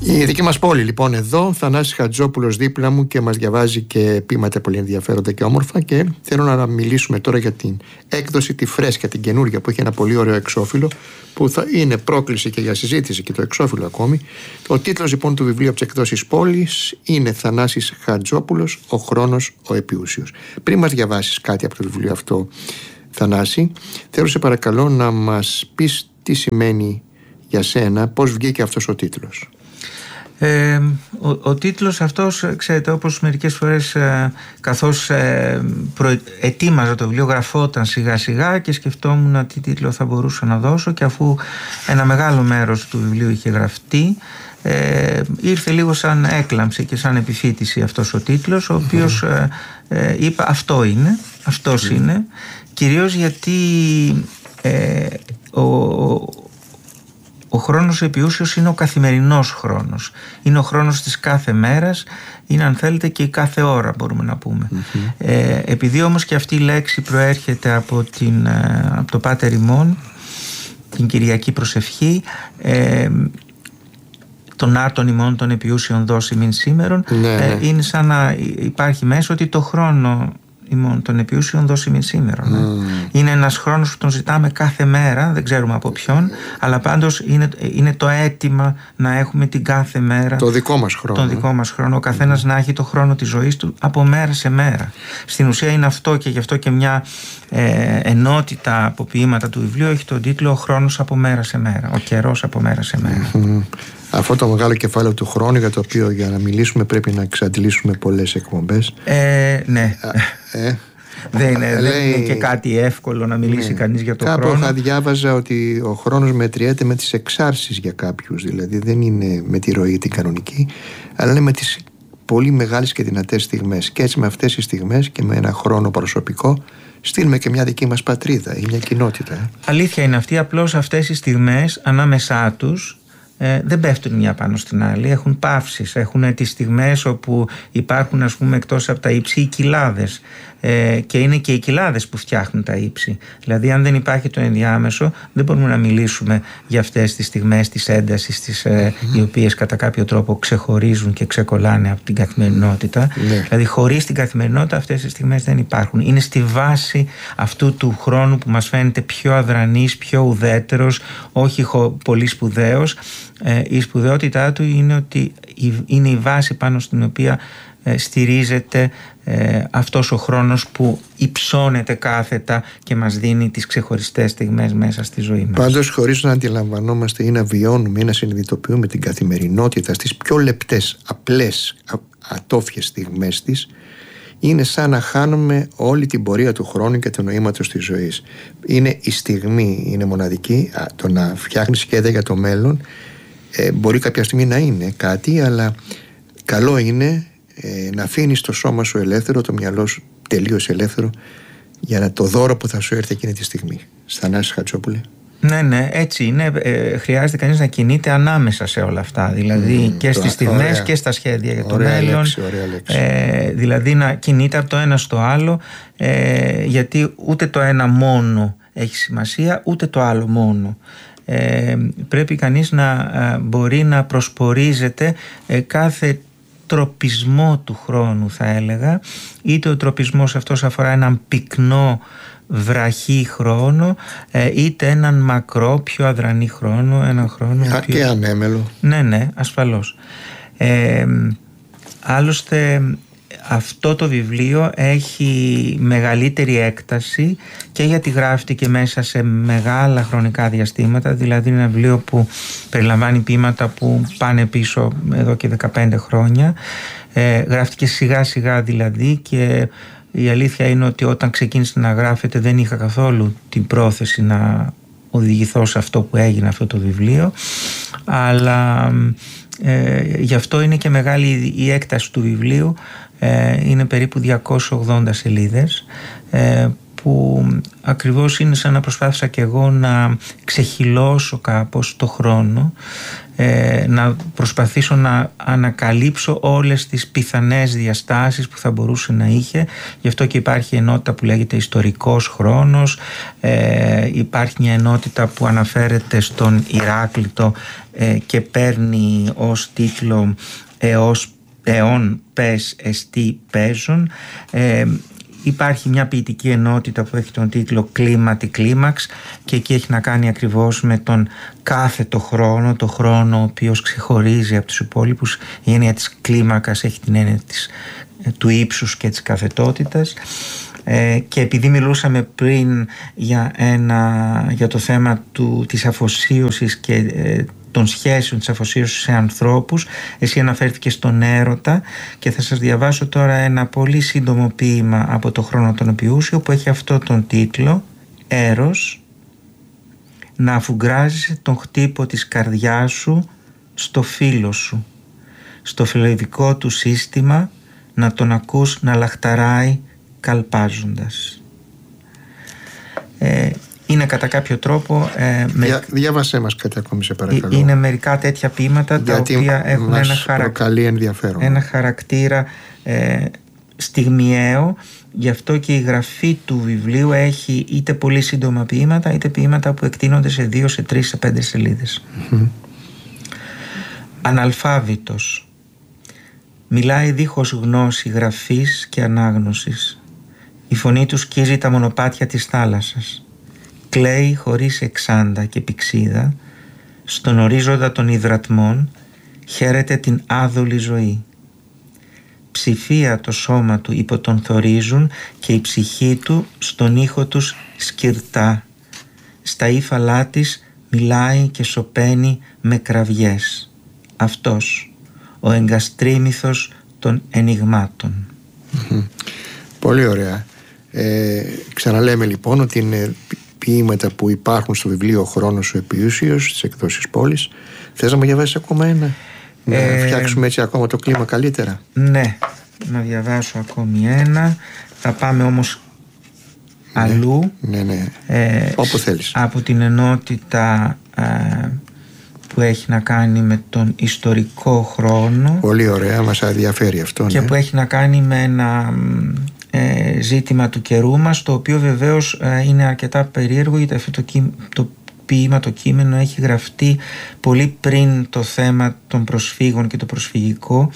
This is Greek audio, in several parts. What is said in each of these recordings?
Η δική μας πόλη λοιπόν εδώ, Θανάσης Χατζόπουλος δίπλα μου και μας διαβάζει και ποίηματα πολύ ενδιαφέροντα και όμορφα, και θέλω να μιλήσουμε τώρα για την έκδοση τη φρέσκια, την καινούργια, που έχει ένα πολύ ωραίο εξώφυλλο που θα είναι πρόκληση και για συζήτηση και το εξώφυλλο ακόμη. Ο τίτλος λοιπόν του βιβλίου από τις εκδόσεις πόλης είναι Θανάσης Χατζόπουλος, ο χρόνος ο επιούσιος. Πριν μας διαβάσεις κάτι από το βιβλίο αυτό, Θανάση, θέλω σε παρακαλώ να μας πεις τι σημαίνει για σένα, πώς βγήκε αυτός ο τίτλος. Ο τίτλος αυτός, ξέρετε, όπως μερικές φορές καθώς ετοίμαζα το βιβλίο, γραφόταν σιγά σιγά και σκεφτόμουν τι τίτλο θα μπορούσα να δώσω, και αφού ένα μεγάλο μέρος του βιβλίου είχε γραφτεί, ήρθε λίγο σαν έκλαμψη και σαν επιφύτηση αυτός ο τίτλος, ο οποίος είπα αυτός είναι, κυρίως γιατί ο χρόνος επιούσιος είναι ο καθημερινός χρόνος. Είναι ο χρόνος της κάθε μέρας, είναι αν θέλετε και η κάθε ώρα, μπορούμε να πούμε. Επειδή όμως και αυτή η λέξη προέρχεται από το Πάτερ ημών, την Κυριακή προσευχή, τον άρτον ημών των επιούσιων δώσει σήμερον, είναι σαν να υπάρχει μέσα ότι το χρόνο ημών των επιούσιων δώσει σήμερα. Είναι ένας χρόνος που τον ζητάμε κάθε μέρα, δεν ξέρουμε από ποιον, αλλά πάντως είναι το αίτημα να έχουμε την κάθε μέρα το δικό μας χρόνο. Τον δικό μας χρόνο. Ο καθένας να έχει το χρόνο της ζωής του από μέρα σε μέρα. Στην ουσία είναι αυτό, και γι' αυτό και μια ενότητα από ποίηματα του βιβλίου έχει τον τίτλο «Ο χρόνος από μέρα σε μέρα», ο καιρός από μέρα σε μέρα. Αυτό το μεγάλο κεφάλαιο του χρόνου, για το οποίο για να μιλήσουμε πρέπει να εξαντλήσουμε πολλές εκπομπές. Ναι. Δεν είναι και κάτι εύκολο να μιλήσει κανείς για το χρόνο. Κάπου διάβαζα ότι ο χρόνος μετριέται με τις εξάρσεις για κάποιους. Δηλαδή δεν είναι με τη ροή την κανονική, αλλά είναι με τις πολύ μεγάλες και δυνατές στιγμές. Και έτσι με αυτές τις στιγμές και με ένα χρόνο προσωπικό στείλουμε και μια δική μας πατρίδα ή μια κοινότητα. Αλήθεια είναι αυτή, απλώς αυτές οι στιγμές ανάμεσά τους δεν πέφτουν μια πάνω στην άλλη, έχουν παύσεις, έχουν τις στιγμές όπου υπάρχουν, ας πούμε, εκτός από τα ύψη οι κοιλάδες, και είναι και οι κοιλάδες που φτιάχνουν τα ύψη. Δηλαδή αν δεν υπάρχει το ενδιάμεσο δεν μπορούμε να μιλήσουμε για αυτές τις στιγμές της έντασης οι οποίες κατά κάποιο τρόπο ξεχωρίζουν και ξεκολλάνε από την καθημερινότητα. Δηλαδή χωρίς την καθημερινότητα αυτές τις στιγμές δεν υπάρχουν. Είναι στη βάση αυτού του χρόνου που μας φαίνεται πιο αδρανής, πιο ουδέτερος, όχι πολύ σπουδαίος. Η σπουδαιότητά του είναι ότι είναι η βάση πάνω στην οποία στηρίζεται αυτός ο χρόνος που υψώνεται κάθετα και μας δίνει τις ξεχωριστές στιγμές μέσα στη ζωή μας. Πάντως, χωρίς να αντιλαμβανόμαστε ή να βιώνουμε ή να συνειδητοποιούμε την καθημερινότητα στις πιο λεπτές, απλές, ατόφιες στιγμές της, είναι σαν να χάνουμε όλη την πορεία του χρόνου και του νοήματος της ζωής. Είναι η στιγμή, είναι μοναδική. Το να φτιάχνεις σχέδια για το μέλλον μπορεί κάποια στιγμή να είναι κάτι, αλλά καλό είναι να αφήνεις το σώμα σου ελεύθερο, το μυαλό σου τελείως ελεύθερο, για να το δώρο που θα σου έρθει εκείνη τη στιγμή. Θανάση Χατζόπουλε. Ναι, έτσι είναι. Χρειάζεται κανείς να κινείται ανάμεσα σε όλα αυτά. Δηλαδή και στις στιγμές και στα σχέδια για το μέλλον. Δηλαδή να κινείται από το ένα στο άλλο, γιατί ούτε το ένα μόνο έχει σημασία, ούτε το άλλο μόνο. Πρέπει κανείς να μπορεί να προσπορίζεται κάθε τροπισμό του χρόνου, θα έλεγα, είτε ο τροπισμός αυτός αφορά έναν πυκνό βραχή χρόνο, είτε έναν μακρό πιο αδρανή χρόνο, έναν χρόνο και ανέμελο. Ναι, ασφαλώς. Άλλωστε αυτό το βιβλίο έχει μεγαλύτερη έκταση και γιατί γράφτηκε μέσα σε μεγάλα χρονικά διαστήματα. Δηλαδή είναι ένα βιβλίο που περιλαμβάνει ποίηματα που πάνε πίσω εδώ και 15 χρόνια. Γράφτηκε σιγά σιγά δηλαδή, και η αλήθεια είναι ότι όταν ξεκίνησε να γράφεται δεν είχα καθόλου την πρόθεση να οδηγηθώ σε αυτό που έγινε αυτό το βιβλίο, αλλά γι' αυτό είναι και μεγάλη η έκταση του βιβλίου. Είναι περίπου 280 σελίδες, που ακριβώς είναι σαν να προσπάθησα και εγώ να ξεχυλώσω κάπως το χρόνο να προσπαθήσω να ανακαλύψω όλες τις πιθανές διαστάσεις που θα μπορούσε να είχε. Γι' αυτό και υπάρχει ενότητα που λέγεται ιστορικός χρόνος, υπάρχει μια ενότητα που αναφέρεται στον Ηράκλειτο και παίρνει ως τίτλο «Εών πες εστί παίζον». Υπάρχει μια ποιητική ενότητα που έχει τον τίτλο «Κλίματι κλίμαξ» και εκεί έχει να κάνει ακριβώς με τον κάθετο χρόνο, το χρόνο ο οποίος ξεχωρίζει από τους υπόλοιπους. Η έννοια της κλίμακας έχει την έννοια του ύψους και της κάθετότητας. Και επειδή μιλούσαμε πριν για το θέμα της αφοσίωσης και των σχέσεων της αφοσίωσης σε ανθρώπους, εσύ αναφέρθηκες στον έρωτα και θα σας διαβάσω τώρα ένα πολύ σύντομο ποίημα από το Χρόνο τον Οπιούσιο που έχει αυτό τον τίτλο «Έρος, να αφουγκράζεις τον χτύπο της καρδιάς σου στο φίλο σου, στο φιλοειδικό του σύστημα να τον ακούς να λαχταράει καλπάζοντας». Είναι κατά κάποιο τρόπο διάβασέ μας κάτι ακόμη σε παρακαλώ. Είναι μερικά τέτοια ποίηματα τα οποία έχουν ένα χαρακτήρα στιγμιαίο. Γι' αυτό και η γραφή του βιβλίου έχει είτε πολύ σύντομα ποίηματα είτε ποίηματα που εκτείνονται σε 2, σε 3, σε 5 σελίδες. Αναλφάβητος, μιλάει δίχως γνώση γραφής και ανάγνωσης. Η φωνή του σκίζει τα μονοπάτια της θάλασσας. Κλαίει χωρίς εξάντα και πηξίδα, στον ορίζοντα των υδρατμών χαίρεται την άδολη ζωή. Ψηφία το σώμα του υπό τον θωρίζουν και η ψυχή του στον ήχο τους σκυρτά. Στα ύφαλά της μιλάει και σωπαίνει με κραυγές. Αυτός, ο εγκαστρίμηθος των ενιγμάτων. Πολύ ωραία. Ξαναλέμε λοιπόν ότι είναι ποίηματα που υπάρχουν στο βιβλίο «Χρόνος ο Επιούσιος» στις εκδόσεις Πόλης. Θες να μου διαβάσεις ακόμα ένα? Να φτιάξουμε έτσι ακόμα το κλίμα καλύτερα. Ναι, να διαβάσω ακόμη ένα. Θα πάμε όμως αλλού. Ναι. Όπου θέλεις. Από την ενότητα που έχει να κάνει με τον ιστορικό χρόνο. Πολύ ωραία, μας ενδιαφέρει αυτό. Και που έχει να κάνει με ένα ζήτημα του καιρού μας, το οποίο βεβαίως είναι αρκετά περίεργο, γιατί αυτό το ποίημα, το κείμενο έχει γραφτεί πολύ πριν το θέμα των προσφύγων και το προσφυγικό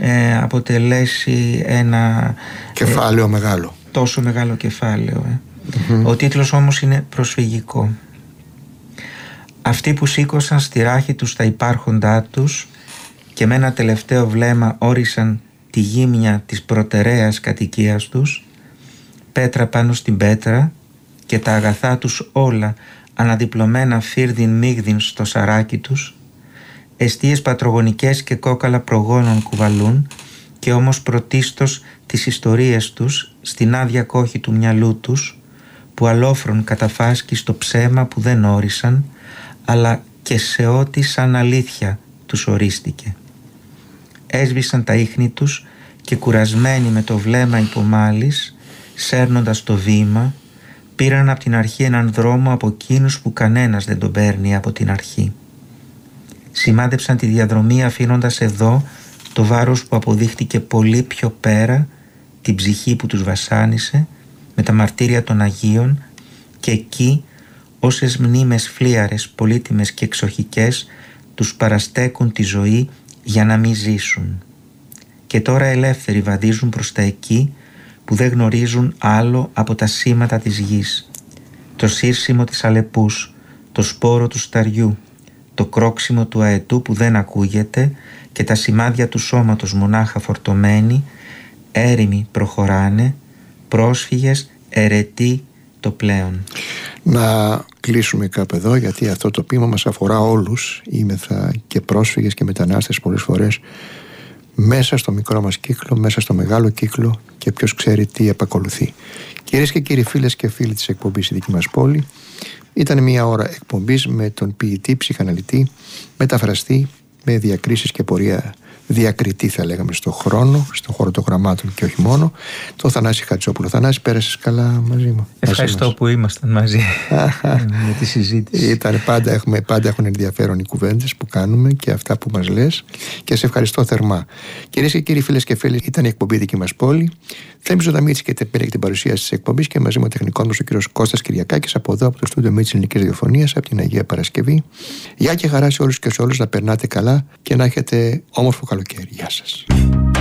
αποτελέσει ένα κεφάλαιο μεγάλο. Τόσο μεγάλο κεφάλαιο. Ο τίτλος όμως είναι «Προσφυγικό». Αυτοί που σήκωσαν στη ράχη τους τα υπάρχοντά τους και με ένα τελευταίο βλέμμα όρισαν τη γύμνια της προτεραίας κατοικίας τους, πέτρα πάνω στην πέτρα και τα αγαθά τους όλα αναδιπλωμένα φύρδιν μίγδιν στο σαράκι τους, εστίες πατρογονικές και κόκαλα προγόνων κουβαλούν και όμως πρωτίστως τις ιστορίες τους στην άδεια κόχη του μυαλού τους, που αλόφρον καταφάσκει στο ψέμα που δεν όρισαν, αλλά και σε ό,τι σαν αλήθεια τους ορίστηκε. Έσβησαν τα ίχνη τους και κουρασμένοι με το βλέμμα υπομάλης, σέρνοντας το βήμα, πήραν από την αρχή έναν δρόμο από εκείνους που κανένας δεν τον παίρνει από την αρχή. Σημάδεψαν τη διαδρομή αφήνοντας εδώ το βάρος που αποδείχτηκε πολύ πιο πέρα, την ψυχή που τους βασάνισε με τα μαρτύρια των Αγίων, και εκεί όσες μνήμες φλίαρες, πολύτιμες και εξοχικές τους παραστέκουν τη ζωή για να μην ζήσουν. Και τώρα ελεύθεροι βαδίζουν προς τα εκεί που δεν γνωρίζουν άλλο από τα σήματα της γης, το σύρσιμο της αλεπούς, το σπόρο του σταριού, το κρόξιμο του αετού που δεν ακούγεται και τα σημάδια του σώματος μονάχα φορτωμένοι, έρημοι προχωράνε, πρόσφυγες, αιρετοί το πλέον. Να κλείσουμε κάπου εδώ, γιατί αυτό το ποίημα μας αφορά όλους. Είμεθα και πρόσφυγες και μετανάστες πολλές φορές, μέσα στο μικρό μας κύκλο, μέσα στο μεγάλο κύκλο, και ποιος ξέρει τι επακολουθεί. Κυρίες και κύριοι, φίλες και φίλοι της εκπομπής «Η Δική μας Πόλη», ήταν μια ώρα εκπομπής με τον ποιητή, ψυχαναλυτή, μεταφραστή, με διακρίσεις και πορεία διακριτή, θα λέγαμε, στον χρόνο, στον χώρο των γραμμάτων και όχι μόνο, το Θανάση Χατζόπουλο. Θανάση, πέρασες καλά μαζί μου? Ευχαριστώ που ήμασταν μαζί με τη συζήτηση. Πάντα έχουν ενδιαφέρον οι κουβέντες που κάνουμε και αυτά που μας λες, και σε ευχαριστώ θερμά. Κυρίες και κύριοι, φίλες και φίλοι, ήταν η εκπομπή Δική Μας Πόλη. Θέμης Ζωνταμίτης και Τεπέρη την παρουσίαση της εκπομπής, και μαζί με ο τεχνικός μας ο κύριος Κώστας Κυριακάκης από εδώ, από το στούντιο της Ελληνικής Ραδιοφωνίας, από την Αγία Παρασκευή. Γεια και χαρά σε όλους και σε όλους, να περνάτε καλά και να έχετε όμορφο καλοκαίρι. Γεια σας.